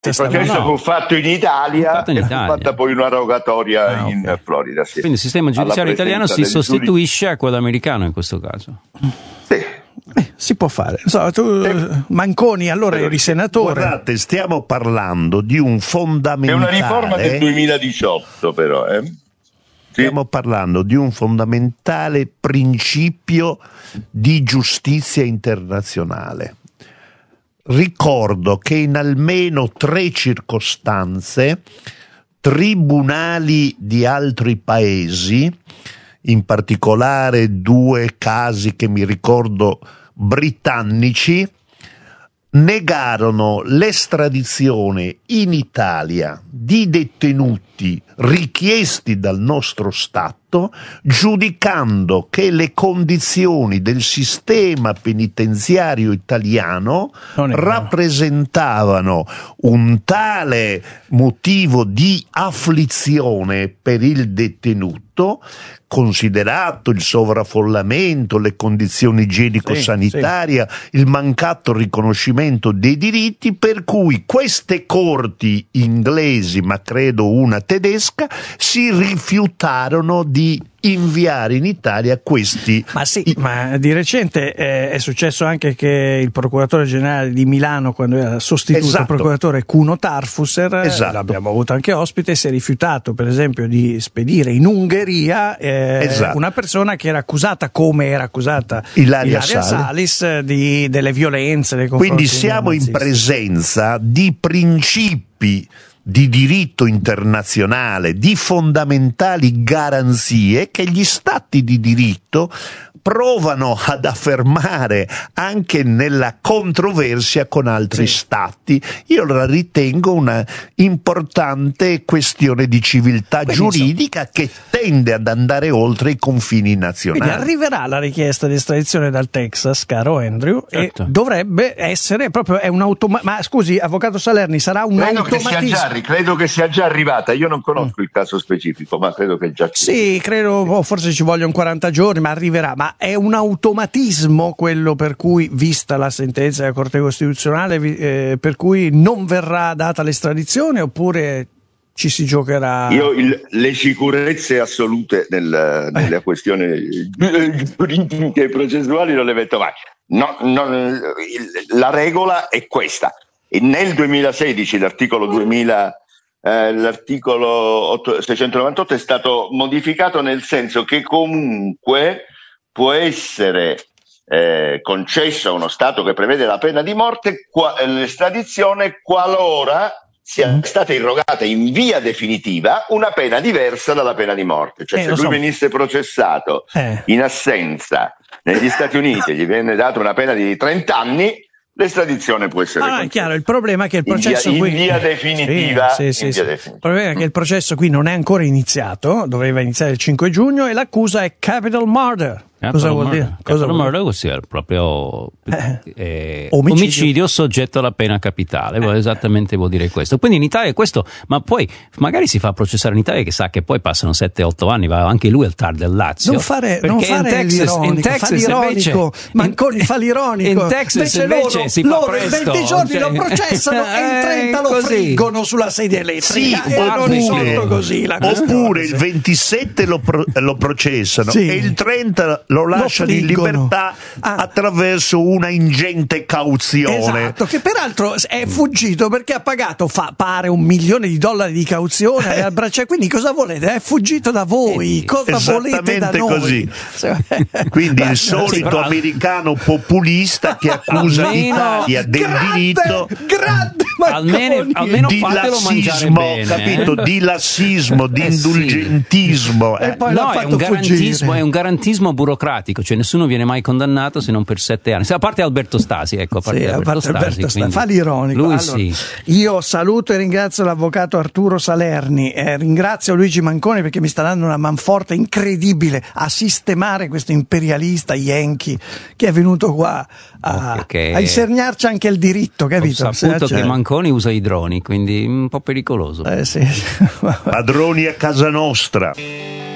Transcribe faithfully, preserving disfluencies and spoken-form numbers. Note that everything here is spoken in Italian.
Il processo no. fu fatto in Italia, fatto in Italia. E fu fatta poi una rogatoria ah, okay. in Florida. Sì. Quindi il sistema giudiziario italiano si sostituisce giudici. a quello americano in questo caso. Sì. Eh, si può fare. So, tu, eh. Manconi, allora eri senatore. Guardate, stiamo parlando di un fondamentale. È una riforma del duemiladiciotto, però. Eh? Sì. Stiamo parlando di un fondamentale principio di giustizia internazionale. Ricordo che in almeno tre circostanze tribunali di altri paesi, in particolare due casi che mi ricordo britannici, negarono l'estradizione in Italia di detenuti richiesti dal nostro Stato, giudicando che le condizioni del sistema penitenziario italiano rappresentavano un tale motivo di afflizione per il detenuto, considerato il sovraffollamento, le condizioni igienico-sanitarie, sì, sì. il mancato riconoscimento dei diritti, per cui queste corti inglesi, ma credo una tedesca, si rifiutarono di inviare in Italia questi. Ma sì, ma di recente eh, è successo anche che il procuratore generale di Milano, quando era sostituto esatto. procuratore Cuno Tarfusser, esatto. l'abbiamo avuto anche ospite, si è rifiutato per esempio di spedire in Ungheria eh, esatto. una persona che era accusata, come era accusata Ilaria, Ilaria Salis, Salis di, delle violenze nei confronti. Quindi siamo in presenza di principi di diritto internazionale, di fondamentali garanzie che gli stati di diritto provano ad affermare anche nella controversia con altri sì. stati. Io la ritengo una importante questione di civiltà Quindi giuridica so. che tende ad andare oltre i confini nazionali. Quindi arriverà la richiesta di estradizione dal Texas, caro Andrew, certo. e dovrebbe essere proprio è un automa- ma scusi, avvocato Salerni, sarà un credo automatismo. Che sia già, credo che sia già arrivata, io non conosco mm. il caso specifico, ma credo che già ci Sì, credo, oh, forse ci vogliono quaranta giorni, ma arriverà. Ma è un automatismo quello per cui, vista la sentenza della Corte Costituzionale, eh, per cui non verrà data l'estradizione, oppure ci si giocherà? Io il, le sicurezze assolute nel, nelle eh. questioni giuridiche e processuali non le metto mai. No, no, la regola è questa. E nel duemilasedici l'articolo duemila Eh, l'articolo seicentonovantotto è stato modificato nel senso che comunque può essere eh, concesso a uno Stato che prevede la pena di morte qua, l'estradizione qualora sia stata irrogata in via definitiva una pena diversa dalla pena di morte. Cioè eh, se lui so. venisse processato eh. in assenza negli Stati Uniti e gli viene data una pena di trenta anni, l'estradizione può essere ah, è chiaro, il problema è che il processo in via, qui in via definitiva, sì, sì, in sì, via sì. definitiva. Il problema è che il processo qui non è ancora iniziato, doveva iniziare il cinque giugno e l'accusa è capital murder. Cosa vuol murder. dire? Cosa Capital vuol murder vuol dire proprio eh, eh, omicidio. omicidio soggetto alla pena capitale, eh. esattamente vuol dire questo. Quindi in Italia questo, ma poi magari si fa processare in Italia, che sa che poi passano sette otto anni, va anche lui al T A R del Lazio. Non fare, non fare in Texas, l'ironico, in Texas fa l'ironico, invece, Manconi fa l'ironico. In Texas invece, invece loro, si fa loro presto, in venti giorni cioè, lo processano e in trenta lo così. friggono sulla sedia elettrica. Sì, e hanno risolto oppure, così la oppure il ventisette lo, pro, lo processano sì. e il trenta lo lasciano lo in libertà ah. attraverso una ingente cauzione. Esatto, che peraltro è fuggito perché ha pagato, fa, pare, un milione di dollari di cauzione eh. al braccio. Quindi cosa volete? È fuggito da voi. Cosa volete da noi? Così. Quindi il solito sì, però... americano populista che accusa almeno... l'Italia del grande, diritto grande almeno, almeno di lassismo, capito? Di lassismo, di eh, indulgentismo. Sì. Eh. E poi no, è un, garantismo, è un garantismo burocratico, cioè nessuno viene mai condannato se non per sette anni. A parte Alberto Stasi, ecco, a parte sì, Alberto, a parte Stasi, Alberto Stasi. Fa l'ironico. Lui allora, sì. Io saluto e ringrazio l'avvocato Arturo Salerni, eh, ringrazio Luigi Manconi perché mi sta dando una manforte incredibile a sistemare questo imperialista yankee che è venuto qua a, a insegnarci anche il diritto, capito? Ho saputo che Manconi usa i droni, quindi un po' pericoloso. Eh, sì. Padroni a casa nostra.